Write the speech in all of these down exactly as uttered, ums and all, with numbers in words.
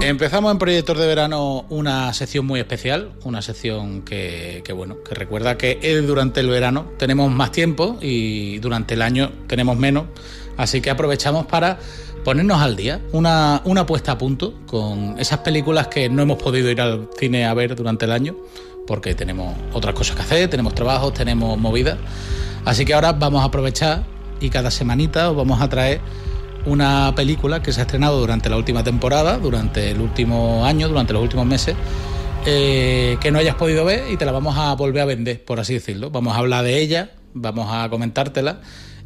Empezamos en Proyectos de Verano una sección muy especial, una sección que, que bueno, que recuerda que durante el verano tenemos más tiempo y durante el año tenemos menos, así que aprovechamos para ponernos al día, una, una puesta a punto con esas películas que no hemos podido ir al cine a ver durante el año, porque tenemos otras cosas que hacer, tenemos trabajos, tenemos movidas, así que ahora vamos a aprovechar y cada semanita os vamos a traer una película que se ha estrenado durante la última temporada, durante el último año, durante los últimos meses, eh, que no hayas podido ver y te la vamos a volver a vender, por así decirlo. Vamos a hablar de ella, vamos a comentártela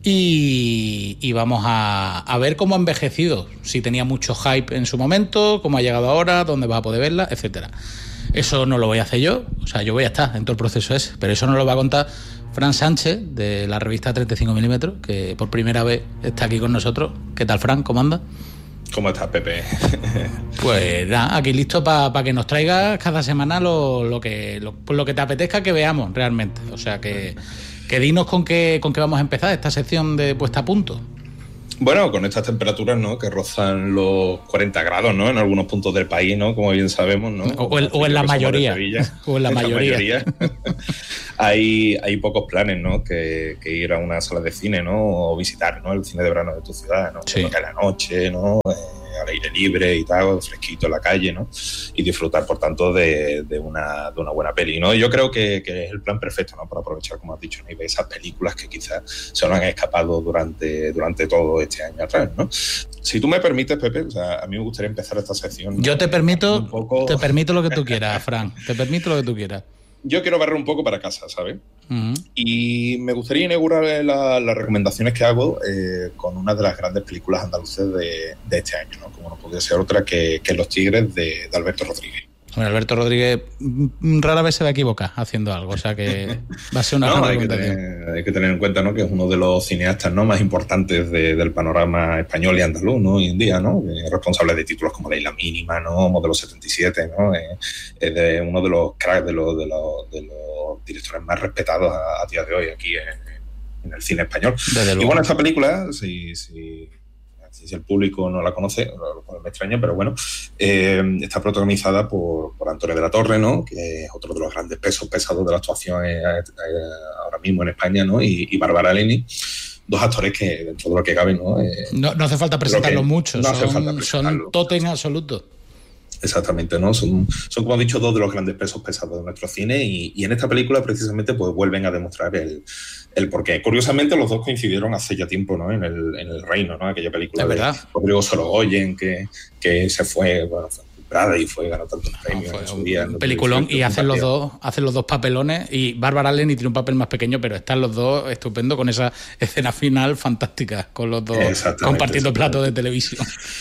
y, y vamos a, a ver cómo ha envejecido, si tenía mucho hype en su momento, cómo ha llegado ahora, dónde vas a poder verla, etcétera. Eso no lo voy a hacer yo, o sea, yo voy a estar en todo el proceso ese, pero eso no lo va a contar Fran Sánchez, de la revista treinta y cinco milímetros, que por primera vez está aquí con nosotros. ¿Qué tal, Fran? ¿Cómo andas? ¿Cómo estás, Pepe? Pues nada, aquí listo para pa que nos traigas cada semana lo, lo, que, lo, lo que te apetezca que veamos realmente. O sea, que, que dinos con qué, con qué vamos a empezar esta sección de puesta a punto. Bueno, con estas temperaturas, ¿no?, que rozan los cuarenta grados, ¿no?, en algunos puntos del país, ¿no?, como bien sabemos, ¿no? O, el, o en la mayoría. O en la mayoría. hay, hay pocos planes, ¿no?, que, que ir a una sala de cine, ¿no?, o visitar, ¿no?, el cine de verano de tu ciudad, ¿no? Sí. Que a la noche, ¿no?, eh, al aire libre y tal, fresquito en la calle, ¿no? Y disfrutar, por tanto, de, de, una, de una buena peli, ¿no? Y yo creo que, que es el plan perfecto, ¿no?, para aprovechar, como has dicho, ¿no?, y ver esas películas que quizás se nos han escapado durante, durante todo este año atrás, ¿no? Si tú me permites, Pepe, o sea, a mí me gustaría empezar esta sección, ¿no? Yo te permito, un poco... te permito lo que tú quieras, Fran. Te permito lo que tú quieras. Yo quiero barrer un poco para casa, ¿sabes? Uh-huh. Y me gustaría inaugurar la, las recomendaciones que hago eh, con una de las grandes películas andaluces de, de este año, ¿no? Como no podría ser otra que, que Los Tigres de, de Alberto Rodríguez. Bueno, Alberto Rodríguez rara vez se va a equivocar haciendo algo, o sea que va a ser una no, gran hay que, tener, hay que tener en cuenta, ¿no?, que es uno de los cineastas, ¿no?, más importantes de, del panorama español y andaluz, ¿no?, hoy en día, ¿no?, es responsable de títulos como La Isla Mínima, ¿no?, Modelo setenta y siete, ¿no?, es, es de uno de los cracks, de los, de los, de los directores más respetados a, a día de hoy aquí en, en el cine español. Y bueno, esta película, si... si si el público no la conoce, lo cual me extraña, pero bueno, eh, está protagonizada por, por Antonio de la Torre, ¿no?, que es otro de los grandes pesos pesados de la actuación eh, eh, ahora mismo en España, ¿no?, y, y Bárbara Leni, dos actores que dentro de lo que cabe, ¿no? Eh, no, no hace falta presentarlos mucho, no son, son tótem absoluto. Exactamente, ¿no? Son, son, como he dicho, dos de los grandes pesos pesados de nuestro cine y, y en esta película precisamente pues vuelven a demostrar el, el porqué. Curiosamente los dos coincidieron hace ya tiempo, ¿no?, en el, en el Reino, ¿no?, aquella película de verdad. Rodrigo Sorogoyen que, que se fue, bueno, fue comprada y fue ganó tantos premios no, en su día. Un peliculón y hacen los dos, hacen los dos papelones y Bárbara Leni tiene un papel más pequeño, pero están los dos estupendo con esa escena final fantástica, con los dos compartiendo platos de televisión.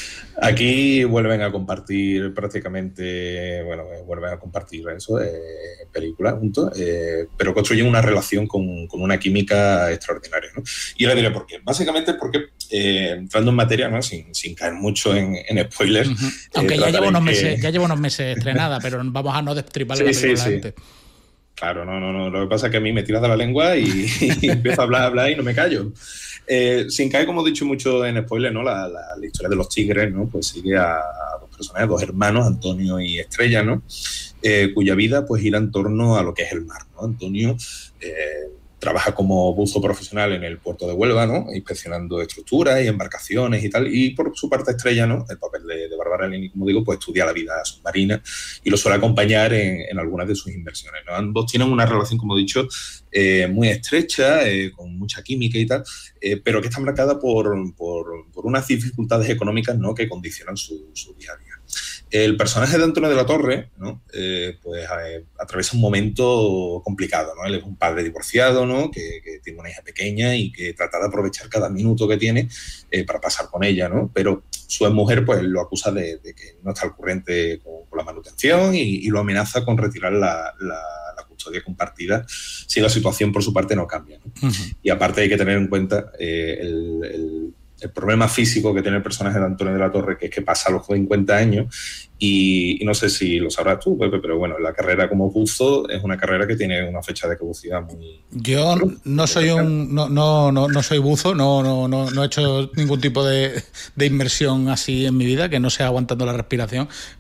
Aquí vuelven a compartir prácticamente, bueno, vuelven a compartir eso, eh, películas juntos, eh, pero construyen una relación con, con una química extraordinaria, ¿no? Y ahora diré por qué. Básicamente porque, eh, entrando en materia, ¿no?, sin, sin caer mucho en, en spoilers. Uh-huh. Aunque eh, ya, llevo unos que... meses, ya llevo unos meses estrenada, pero vamos a no destriparle sí, la película sí, antes. Sí. Claro, no, no, no. Lo que pasa es que a mí me tiras de la lengua y, y empiezo a hablar, a hablar y no me callo. Eh, sin caer, como he dicho mucho en spoiler, ¿no?, la, la, la historia de Los Tigres, ¿no?, pues sigue a, a dos personajes, dos hermanos, Antonio y Estrella, ¿no?, eh, cuya vida pues gira en torno a lo que es el mar, ¿no? Antonio eh, trabaja como buzo profesional en el puerto de Huelva, ¿no?, inspeccionando estructuras y embarcaciones y tal, y por su parte Estrella, ¿no?, el papel de, de Bárbara Leni, como digo, pues estudia la vida submarina y lo suele acompañar en, en algunas de sus inversiones, ¿no? Ambos tienen una relación, como he dicho, eh, muy estrecha, eh, con mucha química y tal, eh, pero que está marcada por, por, por unas dificultades económicas, ¿no?, que condicionan su, su día a día. El personaje de Antonio de la Torre, ¿no?, eh, pues eh, atraviesa un momento complicado, ¿no? Él es un padre divorciado, ¿no?, que, que tiene una hija pequeña y que trata de aprovechar cada minuto que tiene eh, para pasar con ella, ¿no? Pero su mujer pues lo acusa de, de que no está al corriente con, con la manutención y, y lo amenaza con retirar la, la, la custodia compartida si la situación por su parte no cambia, ¿no? Uh-huh. Y aparte hay que tener en cuenta eh, el, el el problema físico que tiene el personaje de Antonio de la Torre, que es que pasa a los cincuenta años y, y no sé si lo sabrás tú, Pepe, pero bueno, la carrera como buzo es una carrera que tiene una fecha de caducidad muy... Yo no soy un no no no, no soy buzo, no, no no no he hecho ningún tipo de, de inmersión así en mi vida, que no sea aguantando la respiración,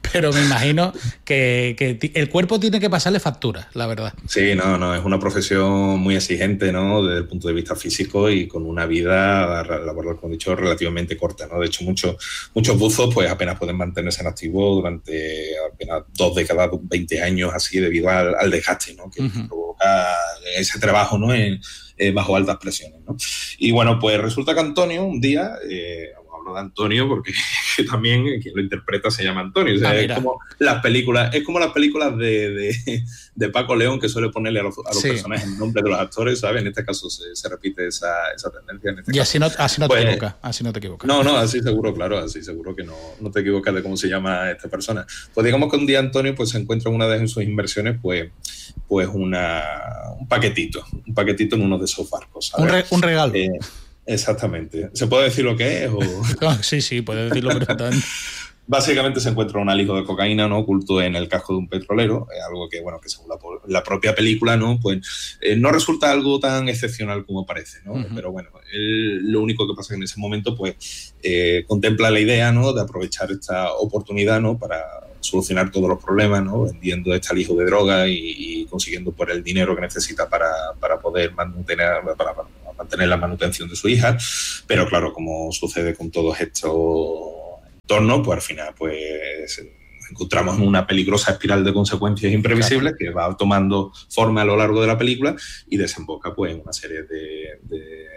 pero me imagino que, que el cuerpo tiene que pasarle factura, la verdad. Sí, no, no, es una profesión muy exigente, ¿no? Desde el punto de vista físico y con una vida laboral, como he dicho, relativamente corta, ¿no? De hecho, muchos, muchos buzos pues apenas pueden mantenerse en activo durante apenas dos décadas, veinte años, así, debido al, al desgaste, ¿no? Que uh-huh. provoca ese trabajo, ¿no? En, eh, bajo altas presiones, ¿no? Y bueno, pues resulta que Antonio un día... Eh, de Antonio, porque que también quien lo interpreta se llama Antonio. O sea, ah, es como las películas, es como las películas de, de, de Paco León, que suele ponerle a los, a los sí. personajes el nombre de los actores, ¿sabes? En este caso se, se repite esa, esa tendencia. En este y caso. así no, así no pues, te equivocas, así no te equivocas. No, no, así seguro, claro, así seguro que no, no te equivocas de cómo se llama esta persona. Pues digamos que un día Antonio pues se encuentra en una de sus inversiones, pues, pues una, un paquetito, un paquetito en uno de esos barcos, ¿sabes? Un, re, un regalo. Eh, Exactamente. ¿Se puede decir lo que es? O... Sí, sí, puede decirlo perfectamente. Básicamente se encuentra un alijo de cocaína, ¿no? Oculto en el casco de un petrolero, es algo que, bueno, que según la, la propia película, ¿no? Pues eh, no resulta algo tan excepcional como parece, ¿no? Uh-huh. Pero bueno, él, lo único que pasa es que en ese momento, pues, eh, contempla la idea, ¿no? De aprovechar esta oportunidad, ¿no? Para solucionar todos los problemas, ¿no? Vendiendo este alijo de droga y, y consiguiendo por el dinero que necesita para, para poder mantener, para, para mantener la manutención de su hija. Pero claro, como sucede con todos estos entornos, pues al final pues encontramos una peligrosa espiral de consecuencias imprevisibles que va tomando forma a lo largo de la película y desemboca pues en una serie de, de,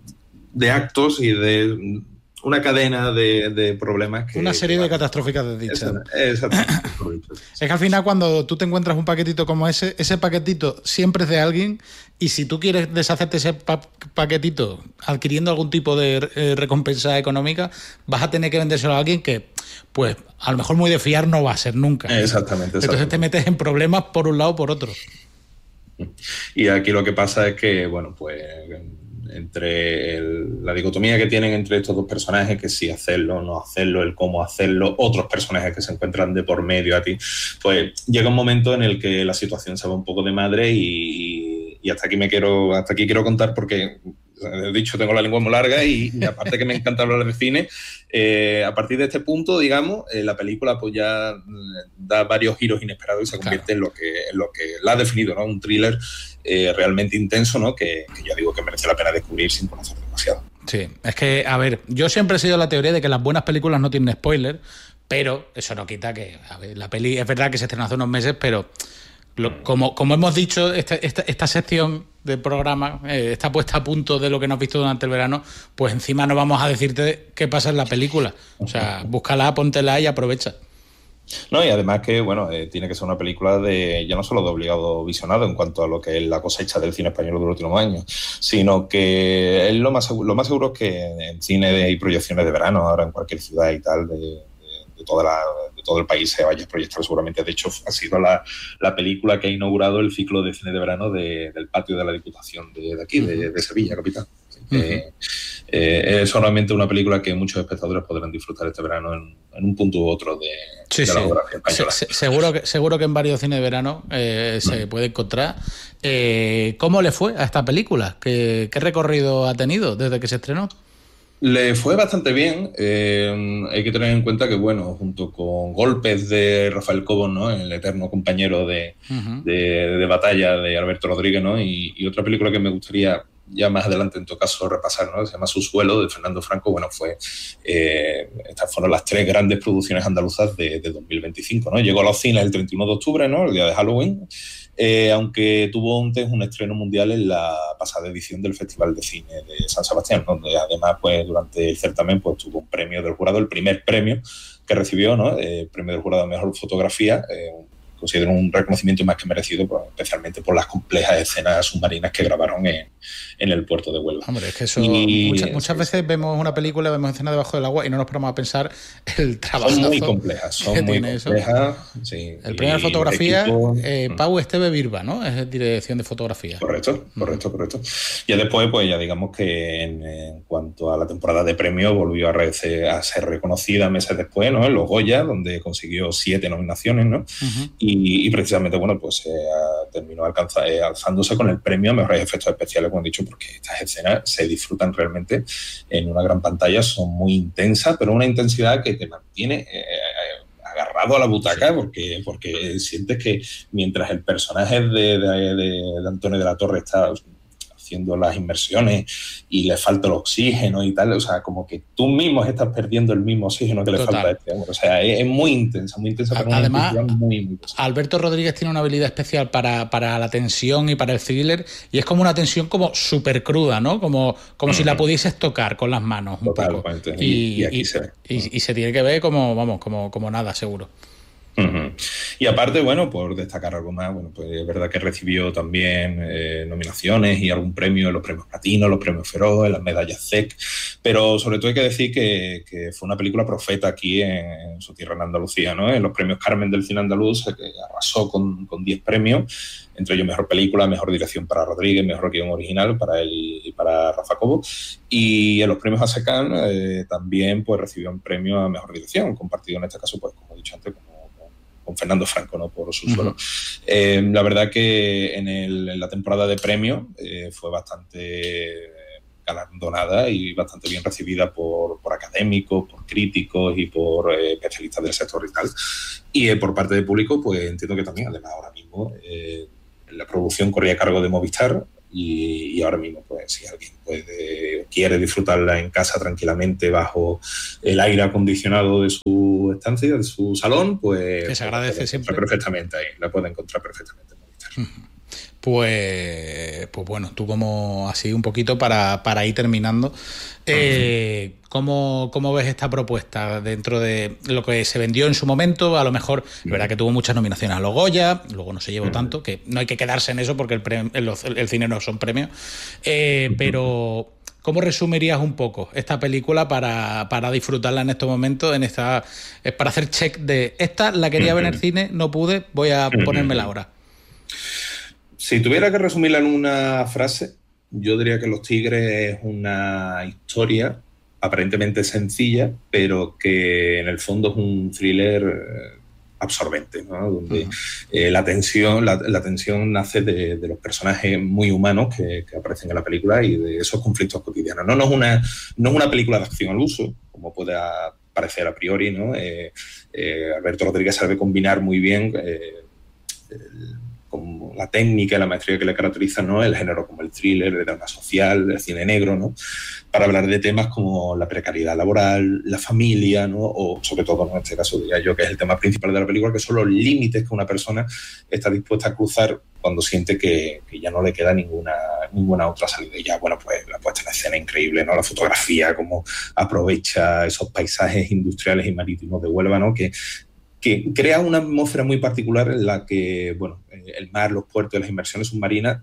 de actos y de una cadena de, de problemas que... Una serie que de catastróficas desdichas. Exactamente. Es que al final cuando tú te encuentras un paquetito como ese, ese paquetito siempre es de alguien y si tú quieres deshacerte ese pa- paquetito adquiriendo algún tipo de eh, recompensa económica, vas a tener que vendérselo a alguien que, pues, a lo mejor muy de fiar no va a ser nunca. Exactamente. Entonces exactamente. te metes en problemas por un lado o por otro. Y aquí lo que pasa es que, bueno, pues... entre el, la dicotomía que tienen entre estos dos personajes, que si hacerlo o no hacerlo, el cómo hacerlo, otros personajes que se encuentran de por medio a ti, pues llega un momento en el que la situación se va un poco de madre y, y hasta aquí me quiero, hasta aquí quiero contar porque he dicho, tengo la lengua muy larga y, y aparte que me encanta hablar de cine, eh, a partir de este punto, digamos, eh, la película pues ya da varios giros inesperados y se convierte claro. en lo que en lo que la ha definido, ¿no? Un thriller eh, realmente intenso, ¿no? Que, que ya digo que merece la pena descubrir sin conocer demasiado. Sí, es que, a ver, yo siempre he sido la teoría de que las buenas películas no tienen spoiler, pero eso no quita que, a ver, la peli es verdad que se estrenó hace unos meses, pero lo, como, como hemos dicho, esta, esta, esta sección del programa eh, está puesta a punto de lo que no has visto durante el verano, pues encima no vamos a decirte qué pasa en la película. O sea, búscala, póntela y aprovecha. No, y además que, bueno, eh, tiene que ser una película de ya no solo de obligado visionado en cuanto a lo que es la cosecha del cine español de los últimos años, sino que es lo más seguro, lo más seguro es que en cine y proyecciones de verano, ahora en cualquier ciudad y tal, de, de, de, toda la, de todo el país se vaya a proyectar seguramente. De hecho, ha sido la, la película que ha inaugurado el ciclo de cine de verano de, del patio de la Diputación de, de aquí, uh-huh. de, de Sevilla, capital. Uh-huh. Eh, eh, es solamente una película que muchos espectadores podrán disfrutar este verano en, en un punto u otro de, sí, de la sí. geografía española. Se, se, seguro, que, seguro que en varios cines de verano eh, se uh-huh. puede encontrar. Eh, ¿Cómo le fue a esta película? ¿Qué, ¿Qué recorrido ha tenido desde que se estrenó? Le fue bastante bien. Eh, hay que tener en cuenta que, bueno, junto con Golpes de Rafael Cobos, ¿no? El eterno compañero de, uh-huh. de, de batalla de Alberto Rodríguez, ¿no? Y, y otra película que me gustaría ya más adelante en todo caso repasar, ¿no? Se llama Su suelo, de Fernando Franco. Bueno, fue eh, estas fueron las tres grandes producciones andaluzas de, de dos mil veinticinco, ¿no? Llegó a los cines el treinta y uno de octubre, ¿no? El día de Halloween, eh, aunque tuvo antes un estreno mundial en la pasada edición del Festival de Cine de San Sebastián, donde además pues durante el certamen pues tuvo un premio del jurado, el primer premio que recibió, ¿no? El premio del jurado de mejor fotografía, eh, considero un reconocimiento más que merecido, pues, especialmente por las complejas escenas submarinas que grabaron en, en el puerto de Huelva. Hombre, es que eso y, muchas, muchas sí, veces vemos una película, vemos escenas debajo del agua y no nos ponemos a pensar el trabajo. Son muy complejas, son muy complejas. Sí, el premio de fotografía, equipo, eh, Pau Esteve Birba, ¿no? Es dirección de fotografía. Correcto, correcto, correcto. Y después, pues ya digamos que en, en cuanto a la temporada de premios, volvió a, re, a ser reconocida meses después, ¿no? En los Goya, donde consiguió siete nominaciones, ¿no? Uh-huh. Y, y precisamente, bueno, pues eh, terminó alcanza, eh, alzándose con el premio a mejores efectos especiales, como he dicho, porque estas escenas se disfrutan realmente en una gran pantalla, son muy intensas, pero una intensidad que te mantiene eh, agarrado clavado a la butaca porque, porque sientes que mientras el personaje de, de, de, de Antonio de la Torre está haciendo las inmersiones y le falta el oxígeno y tal, o sea, como que tú mismo estás perdiendo el mismo oxígeno que le Total. falta a este hombre. O sea, es, es muy intensa, muy intensa. Pero Además, una muy, muy Alberto Rodríguez tiene una habilidad especial para, para la tensión y para el thriller, y es como una tensión como súper cruda, ¿no? Como, como uh-huh. si la pudieses tocar con las manos un Total, poco. Y, y, y aquí y, se ve. Y, y se tiene que ver como, vamos, como, como nada, seguro. Uh-huh. Y aparte, bueno, por destacar algo más, bueno, pues es verdad que recibió también eh, nominaciones y algún premio en los premios Platino, los premios Feroz, en las medallas C E C, pero sobre todo hay que decir que, que fue una película profeta aquí en, en su tierra, en Andalucía, ¿no? En los premios Carmen del cine andaluz, que arrasó con, con diez premios, entre ellos mejor película, mejor dirección para Rodríguez, mejor guión original para él y para Rafa Cobo, y en los premios ASECAN eh, también pues recibió un premio a mejor dirección, compartido en este caso, pues como he dicho antes, como con Fernando Franco, ¿no? Por su uh-huh. suelo. Eh, la verdad que en, el, en la temporada de premios eh, fue bastante galardonada y bastante bien recibida por, por académicos, por críticos y por eh, especialistas del sector y tal. Y eh, por parte del público, pues entiendo que también, además, ahora mismo eh, la producción corría a cargo de Movistar y, y ahora mismo, pues, si alguien puede quiere disfrutarla en casa tranquilamente bajo el aire acondicionado de su estancia, de su salón, pues que se agradece siempre perfectamente ahí, la puede encontrar perfectamente en Movistar. Uh-huh. Pues, pues bueno, tú como así un poquito para, para ir terminando, eh, uh-huh. ¿cómo, ¿cómo ves esta propuesta dentro de lo que se vendió en su momento? A lo mejor, es uh-huh. verdad que tuvo muchas nominaciones a los Goya, luego no se llevó uh-huh. tanto, que no hay que quedarse en eso porque el, pre- el, el cine no son premios, eh, uh-huh. pero ¿cómo resumirías un poco esta película para, para disfrutarla en estos momentos, en esta, para hacer check de esta la quería uh-huh. ver en el cine, no pude, voy a uh-huh. ponérmela ahora? Si tuviera que resumirla en una frase, yo diría que Los Tigres es una historia aparentemente sencilla, pero que en el fondo es un thriller eh, absorbente, ¿no? Donde uh-huh. eh, la tensión la, la tensión nace de, de los personajes muy humanos que, que aparecen en la película y de esos conflictos cotidianos. No, no, es, una, no es una película de acción al uso, como pueda parecer a priori, ¿no? Eh, eh, Alberto Rodríguez sabe combinar muy bien eh, el, como la técnica y la maestría que le caracteriza, ¿no? El género como el thriller, el drama social, el cine negro, ¿no? Para hablar de temas como la precariedad laboral, la familia, ¿no? O sobre todo, en este caso, diría yo, que es el tema principal de la película, que son los límites que una persona está dispuesta a cruzar cuando siente que, que ya no le queda ninguna, ninguna otra salida. Y ya, bueno, pues la puesta en escena increíble, ¿no? La fotografía, cómo aprovecha esos paisajes industriales y marítimos de Huelva, ¿no? Que que crea una atmósfera muy particular en la que, bueno, el mar, los puertos, las inmersiones submarinas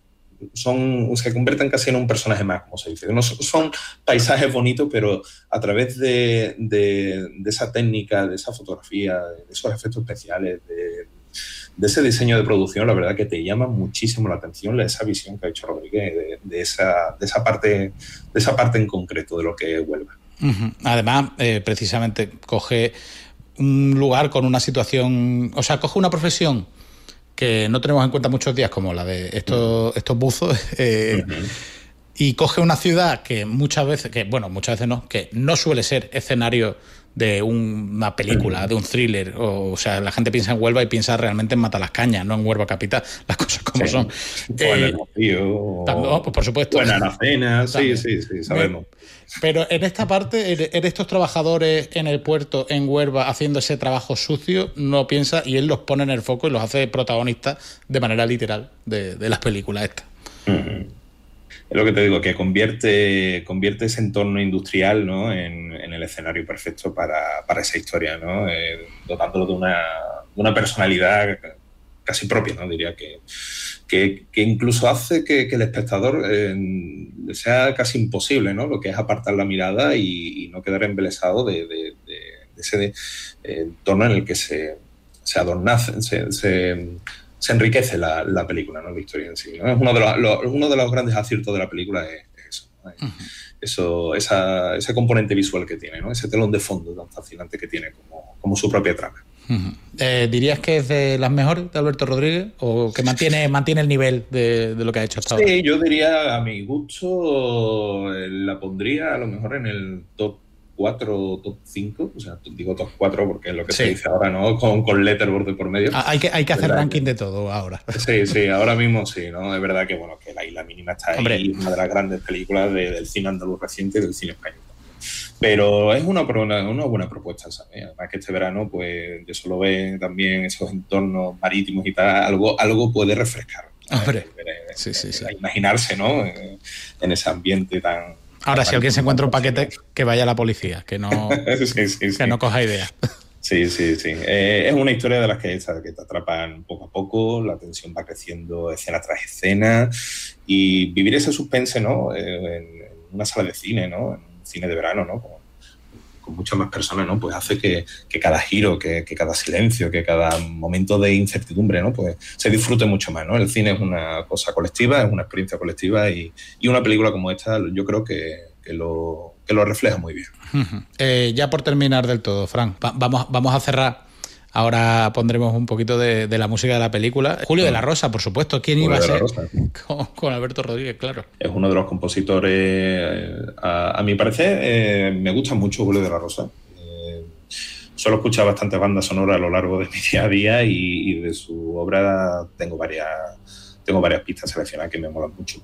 son, se convierten casi en un personaje más, como se dice. No son, son paisajes bonitos, pero a través de, de, de esa técnica, de esa fotografía, de esos efectos especiales, de, de ese diseño de producción, la verdad que te llama muchísimo la atención esa visión que ha hecho Rodríguez de, de, esa, de, esa parte, de esa parte en concreto de lo que es Huelva. Uh-huh. Además, eh, precisamente coge un lugar con una situación, o sea, coge una profesión que no tenemos en cuenta muchos días, como la de estos, estos buzos, eh, uh-huh. y coge una ciudad que muchas veces, que bueno, muchas veces no, que no suele ser escenario de un, una película, uh-huh. de un thriller, o, o sea, la gente piensa en Huelva y piensa realmente en Matalascaña, no en Huelva capital, las cosas como sí. son. O en el Rocío, eh, pues por supuesto. O en Aracena, sí, sí, sí, sabemos. Pero en esta parte, en estos trabajadores en el puerto, en Huelva, haciendo ese trabajo sucio, no piensa, y él los pone en el foco y los hace protagonistas de manera literal de, de las películas estas. Uh-huh. Es lo que te digo, que convierte, convierte ese entorno industrial, ¿no? en, en el escenario perfecto para, para esa historia, ¿no? Eh, dotándolo de una, de una personalidad casi propia, ¿no? Diría que, que, que incluso hace que, que el espectador eh, sea casi imposible, ¿no? Lo que es apartar la mirada y, y no quedar embelesado de, de, de, de ese de, eh, entorno en el que se, se adornace, se, se, se enriquece la, la película, ¿no? La historia en sí, ¿no? Es uno de los, lo, uno de los grandes aciertos de la película es, es eso, ¿no? Uh-huh. Eso, esa, ese componente visual que tiene, ¿no? Ese telón de fondo tan fascinante que tiene como, como su propia trama. Uh-huh. Eh, ¿Dirías que es de las mejores de Alberto Rodríguez o que mantiene, mantiene el nivel de, de lo que ha hecho hasta sí, ahora? Sí, yo diría, a mi gusto, la pondría a lo mejor en el top cuatro, top cinco, o sea, digo top cuatro porque es lo que sí. se dice ahora, ¿no? Con, con Letterboxd por medio. Ah, hay que, hay que hacer ¿verdad? ranking de todo ahora. Sí, sí, ahora mismo sí, ¿no? Es verdad que, bueno, que La Isla Mínima está ahí, Hombre. una de las grandes películas de, del cine andaluz reciente y del cine español. Pero es una, una, una buena propuesta, ¿sabes? Además que este verano, pues, yo solo ve también esos entornos marítimos y tal, algo, algo puede refrescar. Hombre, eh, sí, sí, sí. Imaginarse, ¿no? En, en ese ambiente tan... Ahora, si alguien se encuentra un paquete, que vaya a la policía, que no, sí, sí, sí. que no coja idea. Sí, sí, sí. Eh, es una historia de las que, que te atrapan poco a poco, la tensión va creciendo escena tras escena y vivir ese suspense, ¿no? Eh, en una sala de cine, ¿no? En un cine de verano, ¿no? Con, con muchas más personas, ¿no? Pues hace que, que cada giro, que, que cada silencio, que cada momento de incertidumbre, ¿no? Pues se disfrute mucho más, ¿no? El cine es una cosa colectiva, es una experiencia colectiva y, y una película como esta yo creo que, que, lo, que lo refleja muy bien. Uh-huh. Eh, ya por terminar del todo, Fran, va, vamos, vamos a cerrar. Ahora pondremos un poquito de, de la música de la película. Julio de la Rosa, por supuesto. ¿Quién Julio iba a ser? Rosa, sí. Con, con Alberto Rodríguez, claro. Es uno de los compositores, a, a mi parecer, eh, me gusta mucho Julio de la Rosa. Eh, suelo escuchar bastantes bandas sonoras a lo largo de mi día a día y, y de su obra tengo varias, tengo varias pistas seleccionadas que me molan mucho.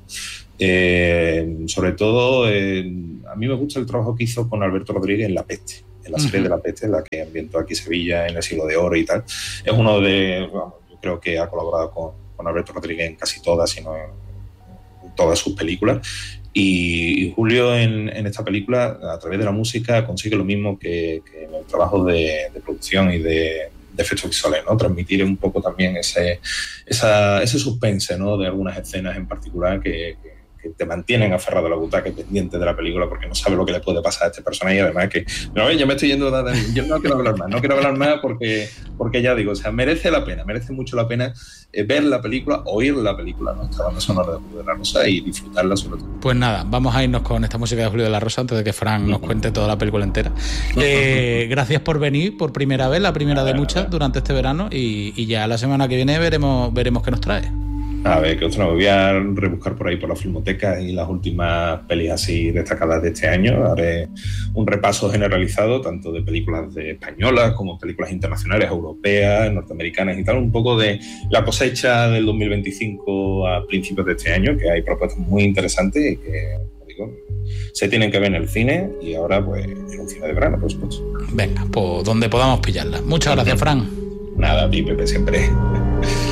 Eh, sobre todo, eh, a mí me gusta el trabajo que hizo con Alberto Rodríguez en La Peste. En la serie uh-huh. de La Peste, la que ambientó aquí Sevilla en el siglo de oro y tal. Es uno de, bueno, yo creo que ha colaborado con, con Alberto Rodríguez en casi todas, sino en, en todas sus películas. Y, y Julio en, en esta película, a través de la música, consigue lo mismo que, que en el trabajo de, de producción y de, de efectos visuales, ¿no? Transmitir un poco también ese, esa, ese suspense, ¿no? De algunas escenas en particular que, que que te mantienen aferrado a la butaca y pendiente de la película porque no sabes lo que le puede pasar a este personaje y además que no, yo me estoy yendo yo no quiero hablar más no quiero hablar más porque, porque ya digo, o sea, merece la pena merece mucho la pena eh, ver la película, oír la película, nuestra banda sonora de Julio de la Rosa y disfrutarla sobre todo. Pues nada, vamos a irnos con esta música de Julio de la Rosa antes de que Fran nos cuente toda la película entera. Eh, gracias por venir por primera vez, la primera de muchas durante este verano y, y ya la semana que viene veremos, veremos qué nos trae. A ver, que otra, me voy a rebuscar por ahí por la filmoteca y las últimas pelis así destacadas de este año. Haré un repaso generalizado, tanto de películas de españolas como películas internacionales, europeas, norteamericanas y tal. Un poco de la cosecha del dos mil veinticinco a principios de este año, que hay propuestas muy interesantes y que, como digo, se tienen que ver en el cine y ahora pues en un cine de verano, por supuesto. Venga, pues donde podamos pillarla. Muchas gracias, Fran. Nada, a ti, Pepe, siempre.